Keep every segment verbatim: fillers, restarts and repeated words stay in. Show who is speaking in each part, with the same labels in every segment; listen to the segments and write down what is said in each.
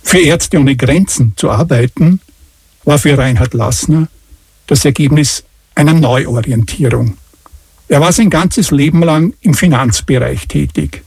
Speaker 1: Für Ärzte ohne Grenzen zu arbeiten, war für Reinhard Lassner das Ergebnis einer Neuorientierung. Er war sein ganzes Leben lang im Finanzbereich tätig.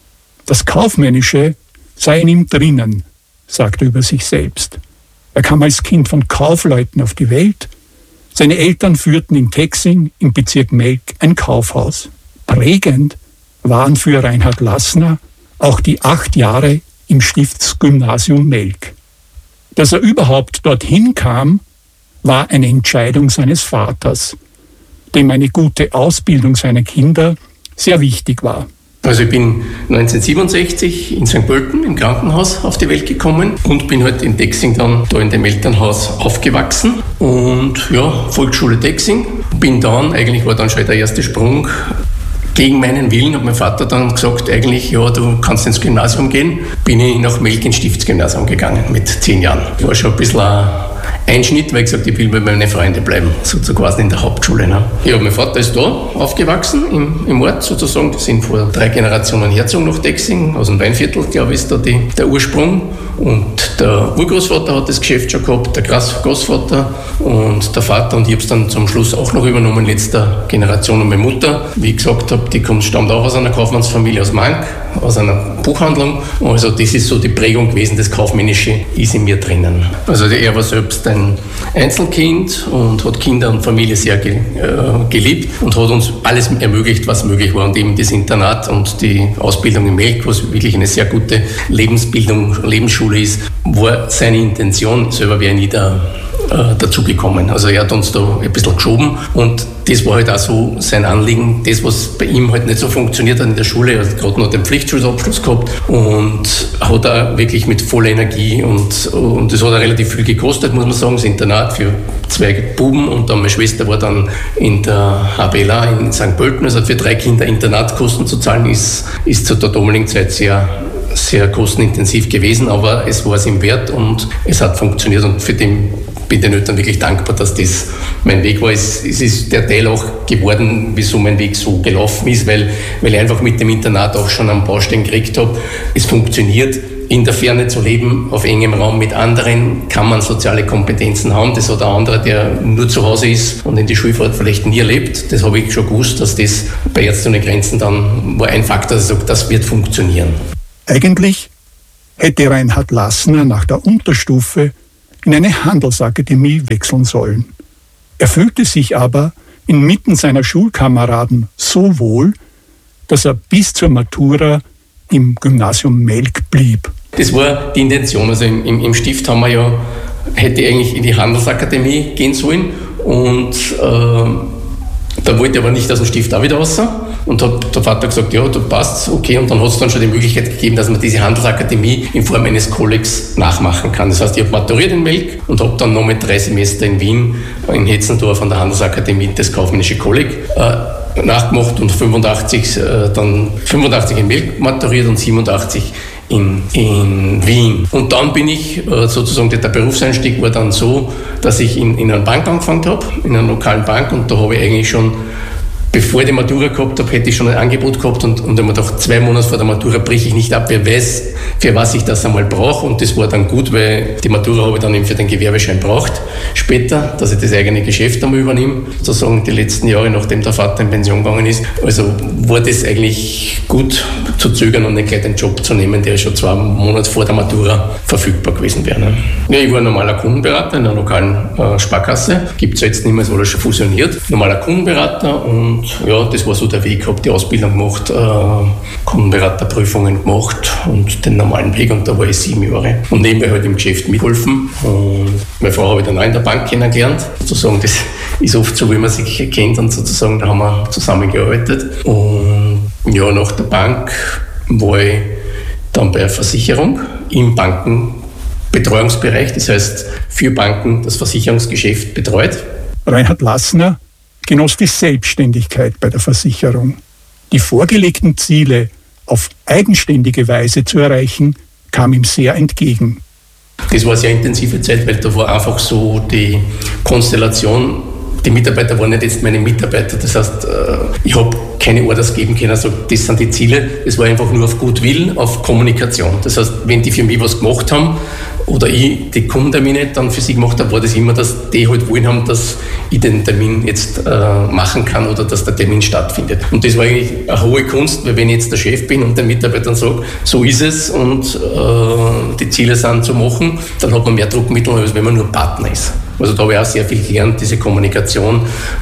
Speaker 1: Das Kaufmännische sei in ihm drinnen, sagt er über sich selbst. Er kam als Kind von Kaufleuten auf die Welt. Seine Eltern führten in Texing im Bezirk Melk ein Kaufhaus. Prägend waren für Reinhard Lassner auch die acht Jahre im Stiftsgymnasium Melk. Dass er überhaupt dorthin kam, war eine Entscheidung seines Vaters, dem eine gute Ausbildung seiner Kinder sehr wichtig war.
Speaker 2: Also ich bin neunzehnhundertsiebenundsechzig in Sankt Pölten im Krankenhaus auf die Welt gekommen und bin halt in Texing dann da in dem Elternhaus aufgewachsen und ja, Volksschule Texing. Bin dann, eigentlich war dann schon der erste Sprung, gegen meinen Willen hat mein Vater dann gesagt, eigentlich, ja, du kannst ins Gymnasium gehen. Bin ich nach Melk ins Stiftsgymnasium gegangen mit zehn Jahren. War schon ein bisschen ein Einschnitt, weil ich gesagt, ich will bei meinen Freunden bleiben, so quasi in der Hauptschule. Ne? Ja, mein Vater ist da aufgewachsen im, im Ort sozusagen. Die sind vor drei Generationen hergezogen nach Texing, aus dem Weinviertel, glaube ich, ist da die, der Ursprung. Und der Urgroßvater hat das Geschäft schon gehabt, der Großvater und der Vater. Und ich habe es dann zum Schluss auch noch übernommen, in letzter Generation. Und meine Mutter, wie ich gesagt habe, die kommt, stammt auch aus einer Kaufmannsfamilie aus Mank, aus einer Buchhandlung. Also das ist so die Prägung gewesen, das Kaufmännische ist in mir drinnen. Also er war selbst ein Einzelkind und hat Kinder und Familie sehr ge, äh, geliebt und hat uns alles ermöglicht, was möglich war. Und eben das Internat und die Ausbildung in Melk, was wirklich eine sehr gute Lebensbildung, Lebensschule ist, war seine Intention. Selber wäre ich nie da, äh, dazugekommen. Also er hat uns da ein bisschen geschoben und das war halt auch so sein Anliegen. Das, was bei ihm halt nicht so funktioniert hat in der Schule, er hat gerade noch den Pflichtschulabschluss gehabt und hat auch wirklich mit voller Energie und, und das hat auch relativ viel gekostet, muss man sagen, das Internat für zwei Buben und dann meine Schwester war dann in der H B L A in Sankt Pölten, also für drei Kinder Internatkosten zu zahlen, ist, ist zu der damaligen Zeit sehr sehr kostenintensiv gewesen, aber es war es ihm wert und es hat funktioniert und für den bin den Eltern wirklich dankbar, dass das mein Weg war. Es, es ist der Teil auch geworden, wieso mein Weg so gelaufen ist, weil, weil ich einfach mit dem Internat auch schon am Baustein gekriegt habe. Es funktioniert, in der Ferne zu leben, auf engem Raum mit anderen, kann man soziale Kompetenzen haben. Das hat ein anderer, der nur zu Hause ist und in die Schulfahrt vielleicht nie erlebt. Das habe ich schon gewusst, dass das bei Ärzte ohne Grenzen dann war ein Faktor, dass ich sage, das wird funktionieren.
Speaker 1: Eigentlich hätte Reinhard Lassner nach der Unterstufe in eine Handelsakademie wechseln sollen. Er fühlte sich aber inmitten seiner Schulkameraden so wohl, dass er bis zur Matura im Gymnasium Melk blieb.
Speaker 2: Das war die Intention. Also im, im, im Stift haben wir ja, hätte ich eigentlich in die Handelsakademie gehen sollen und äh, da wollte ich aber nicht aus dem Stift auch wieder raus. Und hat der Vater gesagt, ja, da passt's, okay. Und dann hat es dann schon die Möglichkeit gegeben, dass man diese Handelsakademie in Form eines Kollegs nachmachen kann. Das heißt, ich habe maturiert in Melk und habe dann noch mit drei Semester in Wien, in Hetzendorf an der Handelsakademie das kaufmännische Kolleg äh, nachgemacht und fünfundachtzig, äh, dann fünfundachtzig in Melk maturiert und siebenundachtzig In, in Wien. Und dann bin ich, äh, sozusagen, der Berufseinstieg war dann so, dass ich in, in einer Bank angefangen habe, in einer lokalen Bank, und da habe ich eigentlich schon, bevor ich die Matura gehabt habe, hätte ich schon ein Angebot gehabt und, und ich habe mir gedacht, zwei Monate vor der Matura breche ich nicht ab, wer weiß, für was ich das einmal brauche, und das war dann gut, weil die Matura habe ich dann eben für den Gewerbeschein braucht, später, dass ich das eigene Geschäft einmal übernehme, sozusagen die letzten Jahre, nachdem der Vater in Pension gegangen ist. Also war das eigentlich gut zu zögern und nicht gleich den Job zu nehmen, der schon zwei Monate vor der Matura verfügbar gewesen wäre. Ne? Ja, ich war ein normaler Kundenberater in einer lokalen äh, Sparkasse, gibt es jetzt nicht mehr, es wurde schon fusioniert, normaler Kundenberater, und ja, das war so der Weg, habe die Ausbildung gemacht, äh, Kundenberaterprüfungen gemacht und den normalen Weg, und da war ich sieben Jahre. Und nebenbei halt im Geschäft mitgeholfen. Und meine Frau habe ich dann auch in der Bank kennengelernt. Sozusagen, das ist oft so, wie man sich kennt, und sozusagen, da haben wir zusammengearbeitet. Und ja, nach der Bank war ich dann bei einer Versicherung im Bankenbetreuungsbereich, das heißt für Banken das Versicherungsgeschäft betreut.
Speaker 1: Reinhard Lassner genoss die Selbstständigkeit bei der Versicherung. Die vorgelegten Ziele auf eigenständige Weise zu erreichen, kam ihm sehr entgegen.
Speaker 2: Das war eine sehr intensive Zeit, weil da war einfach so die Konstellation, die Mitarbeiter waren nicht jetzt meine Mitarbeiter, das heißt, ich habe keine Orders geben können, also das sind die Ziele, es war einfach nur auf Gutwill, auf Kommunikation. Das heißt, wenn die für mich was gemacht haben, oder ich die Kundentermine dann für sie gemacht habe, war das immer, dass die halt wollen haben, dass ich den Termin jetzt äh, machen kann oder dass der Termin stattfindet. Und das war eigentlich eine hohe Kunst, weil wenn ich jetzt der Chef bin und den Mitarbeitern sage, so ist es und äh, die Ziele sind zu machen, dann hat man mehr Druckmittel, als wenn man nur Partner ist. Also da habe ich auch sehr viel gelernt, diese Kommunikation,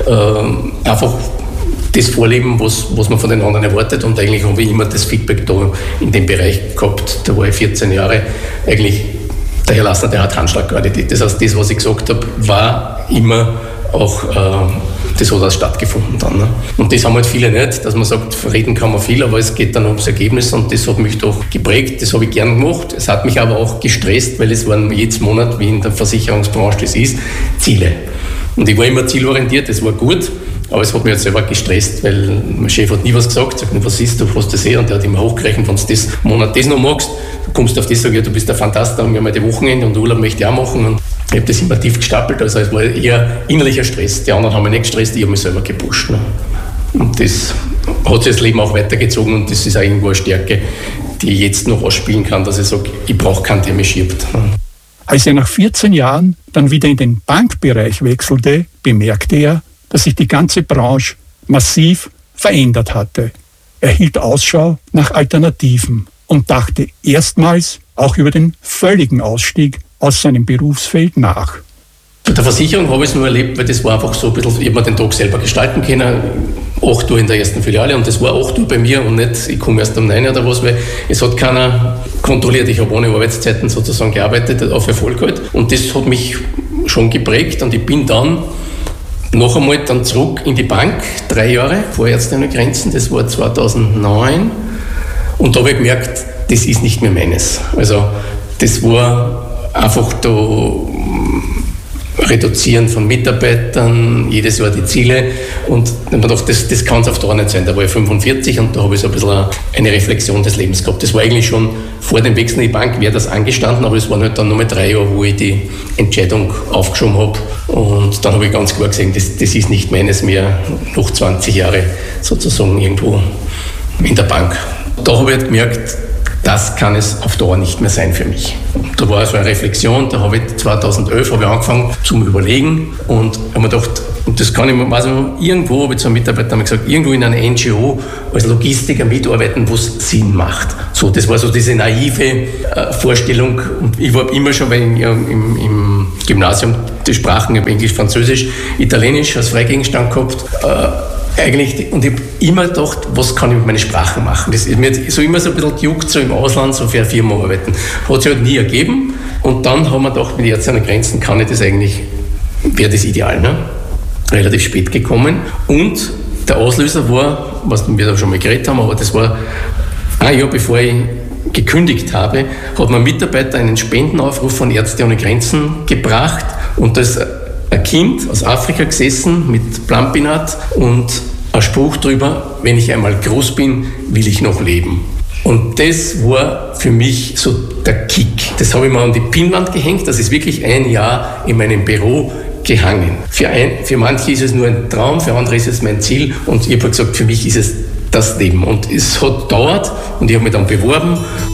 Speaker 2: äh, einfach das Vorleben, was, was man von den anderen erwartet, und eigentlich habe ich immer das Feedback da in dem Bereich gehabt. Da war ich vierzehn Jahre, eigentlich der Herr Lassner, der hat Handschlagqualität. Das heißt, das, was ich gesagt habe, war immer auch, äh, das hat auch stattgefunden dann. Ne? Und das haben halt viele nicht, dass man sagt, reden kann man viel, aber es geht dann ums Ergebnis, und das hat mich doch geprägt, das habe ich gern gemacht. Es hat mich aber auch gestresst, weil es waren jedes Monat, wie in der Versicherungsbranche das ist, Ziele. Und ich war immer zielorientiert, das war gut. Aber es hat mich jetzt selber gestresst, weil mein Chef hat nie was gesagt, sagt, was ist, du hast das eh, und der hat immer hochgerechnet, wenn du das Monat das noch magst, du kommst auf das, sag ich, ja, du bist der Fantast, dann haben wir mal die Wochenende und Urlaub möchte ich auch machen, und ich habe das immer tief gestapelt, also es war eher innerlicher Stress. Die anderen haben mich nicht gestresst, ich habe mich selber gepusht. Ne? Und das hat sich das Leben auch weitergezogen, und das ist auch irgendwo eine Stärke, die ich jetzt noch ausspielen kann, dass ich sage, ich brauche keinen, der mich schiebt. Ne?
Speaker 1: Als er nach vierzehn Jahren dann wieder in den Bankbereich wechselte, bemerkte er, dass sich die ganze Branche massiv verändert hatte. Er hielt Ausschau nach Alternativen und dachte erstmals auch über den völligen Ausstieg aus seinem Berufsfeld nach.
Speaker 2: Bei der Versicherung habe ich es nur erlebt, weil das war einfach so ein bisschen, ich habe mir den Tag selber gestalten können, acht Uhr in der ersten Filiale, und das war acht Uhr bei mir und nicht, ich komme erst um neun oder was, weil es hat keiner kontrolliert. Ich habe ohne Arbeitszeiten sozusagen gearbeitet, auf Erfolg halt, und das hat mich schon geprägt, und ich bin dann noch einmal dann zurück in die Bank, drei Jahre vor Ärzte ohne Grenzen, das war zweitausendneun, und da habe ich gemerkt, das ist nicht mehr meines. Also das war einfach da Reduzieren von Mitarbeitern, jedes Jahr die Ziele, und ich habe mir gedacht, das, das kann es auf Dauer nicht sein. Da war ich fünfundvierzig, und da habe ich so ein bisschen eine Reflexion des Lebens gehabt. Das war eigentlich schon vor dem Wechsel in die Bank, wäre das angestanden, aber es waren halt dann nur mal drei Jahre, wo ich die Entscheidung aufgeschoben habe, und dann habe ich ganz klar gesehen, das, das ist nicht meines mehr, noch zwanzig Jahre sozusagen irgendwo in der Bank. Da habe ich halt gemerkt, das kann es auf Dauer nicht mehr sein für mich. Da war so eine Reflexion, da habe ich zweitausendelf habe ich angefangen zum Überlegen, und habe mir gedacht, und das kann ich, weiß ich, irgendwo habe ich zu einem Mitarbeiter gesagt, irgendwo in einer N G O als Logistiker mitarbeiten, wo es Sinn macht. So, das war so diese naive äh, Vorstellung, und ich war immer schon, weil ich ja, im, im Gymnasium die Sprachen, ich habe Englisch, Französisch, Italienisch als Freigegenstand gehabt, äh, eigentlich, und ich habe immer gedacht, was kann ich mit meinen Sprachen machen? Das ist mir so immer so ein bisschen gejuckt, so im Ausland, so für eine Firma arbeiten. Hat sich halt nie ergeben, und dann haben wir gedacht, mit Ärzte ohne Grenzen kann ich das eigentlich, wäre das ideal, ne? Relativ spät gekommen, und der Auslöser war, was wir da schon mal geredet haben, aber das war ein Jahr bevor ich gekündigt habe, hat mein Mitarbeiter einen Spendenaufruf von Ärzte ohne Grenzen gebracht, und das ein Kind aus Afrika gesessen mit Plumpinat und ein Spruch drüber, wenn ich einmal groß bin, will ich noch leben. Und das war für mich so der Kick. Das habe ich mir an die Pinnwand gehängt, das ist wirklich ein Jahr in meinem Büro gehangen. Für, ein, für manche ist es nur ein Traum, für andere ist es mein Ziel, und ich habe gesagt, für mich ist es das Leben. Und es hat gedauert, und ich habe mich dann beworben